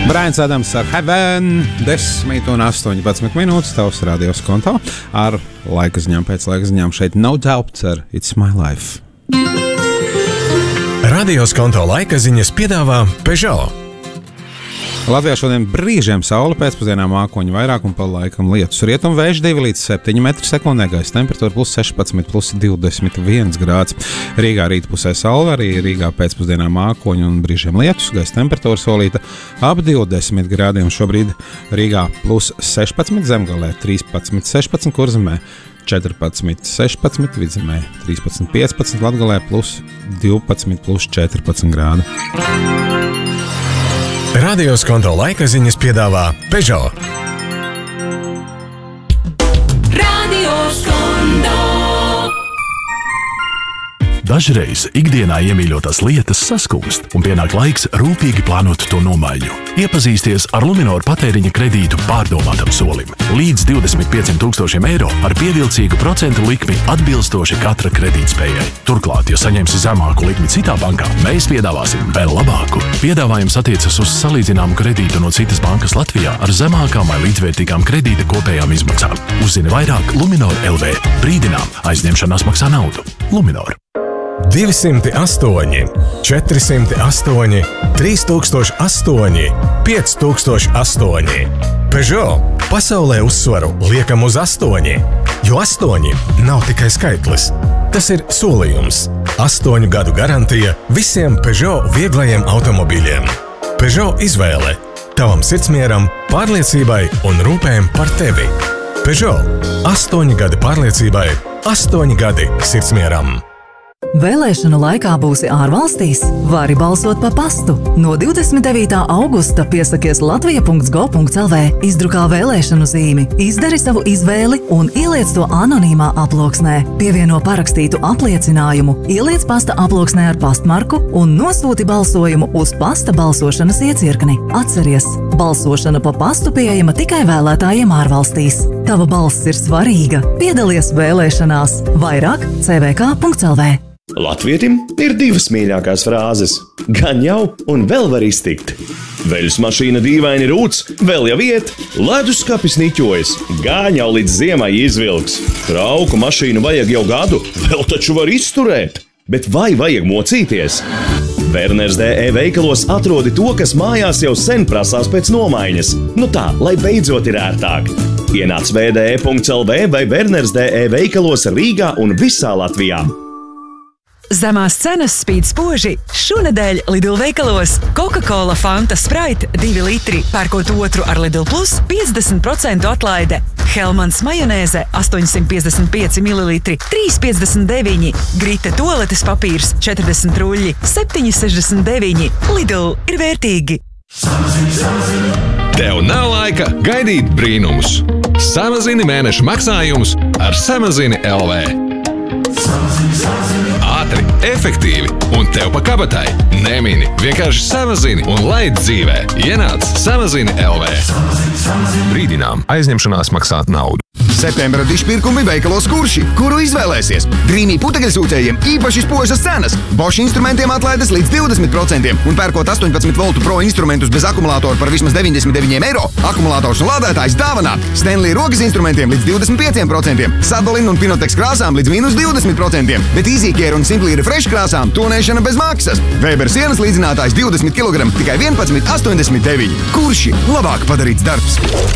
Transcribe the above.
Braians Adams ar Heaven, 10:18 minūtes, tavs radios konto ar laika ziņām pēc laika ziņām šeit No Doubt ar It's My Life. Radios konto laika ziņas piedāvā Peugeot. Latvijā šodien brīžiem saule, pēcpusdienā mākoņi vairāk un pa laikam lietus. Rietumu vējš 2 līdz 7 m/sekundē, gaisa temperatūra +16, +21 grāds. Rīgā rīta pusē saule, arī Rīgā pēcpusdienā mākoņi un brīžiem lietus. Gaisa temperatūra solīta ap 20 grādiem. Šobrīd Rīgā +16, Zemgalē 13,16, Kurzemē 14,16, Vidzemē 13,15, Latgalē +12, +14 grādi. Radios konto laika ziņas piedāvā Peugeot. Radios konto. Dažreiz ikdienā iemīļotās lietas saskūst un pienāk laiks rūpīgi plānot to nomaiņu. Iepazīsties ar Luminor patēriņa kredītu pārdomātam solim. Līdz 25 000 eiro ar pievilcīgu procentu likmi atbilstoši katra kredītspējai. Turklāt, ja saņemsi zemāku likmi citā bankā, mēs piedāvāsim vēl labāku. Piedāvājums attiecas uz salīdzināmu kredītu no citas bankas Latvijā ar zemākām vai līdzvērtīgām kredīta kopējām izmaksām. Uzzini vairāk Luminor LV. Brīdinām, aizņemšanās maksā naudu. Luminor. 208, 408, 3008, 5008. Peugeot. Pasaulē uzsvaru liekam uz 8, jo 8 nav tikai skaitlis. Tas ir solījums. 8 gadu garantija visiem Peugeot vieglajiem automobīļiem. Peugeot izvēle. Tavam sirdsmieram, pārliecībai un rūpēm par tevi. Peugeot. 8 gadi pārliecībai, 8 gadi sirdsmieram. Vēlēšanu laikā būsi ārvalstīs? Vari balsot pa pastu. No 29. augusta piesakies latvija.go.lv, izdrukā vēlēšanu zīmi, izdari savu izvēli un ieliec to anonīmā aploksnē. Pievieno parakstītu apliecinājumu, ieliec pasta aploksnē ar pastmarku un nosūti balsojumu uz pasta balsošanas iecirkni. Atceries, balsošana pa pastu pieejama tikai vēlētājiem ārvalstīs. Tava balss ir svarīga. Piedalies vēlēšanās. Vairāk cvk.lv. Latvietim ir divas mīļākās frāzes – gan jau un vēl var iztikt. Veļas mašīna dīvaini rūc, vēl jau iet, leduskapis niķojas, gan jau līdz ziemai izvilks. Trauku mašīnu vajag jau gadu, vēl taču var izturēt. Bet vai vajag mocīties? Werners DE veikalos atrodi to, kas mājās jau sen prasās pēc nomaiņas. Nu tā, lai beidzot ir ērtāk. Ienāc vde.lv vai Werners DE veikalos Rīgā un visā Latvijā. Zemās cenas spīd spoži. Šonedēļ Lidl veikalos Coca-Cola Fanta Sprite 2 litri, pērkot otru ar Lidl Plus 50% atlaide. Hellmans majonēze 855 ml 3,59. Grita toaletes papīrs 40 ruļļi 7,69. Lidl ir vērtīgi. Tev nav laika gaidīt brīnumus. Samazini mēneša maksājumus ar Samazini LV. Ātri, efektīvi un tev pa kabatai. Nemini, vienkārši samazini un laid dzīvē. Ienāc Samazini LV. Brīdinām, aizņemšanās maksā naudu. Septembra dišpirkumi veikalos Kurši, kuru izvēlēsies. Dreamy putekļsūcējiem īpaši spožas cenas. Bosch instrumentiem atlaides līdz 20% un pērkot 18 voltu pro instrumentus bez akumulātoru par vismaz 99 eiro. Akumulātors un lādētājs dāvanā. Stanley rokas instrumentiem līdz 25%. Sadolin un Pinotex krāsām līdz -20%. Bet EasyCare un Simply Refresh krāsām tonēšana bez maksas. Weber sienas līdzinātājs 20 kg tikai 11,89. Kurši labāk padarīts darbs.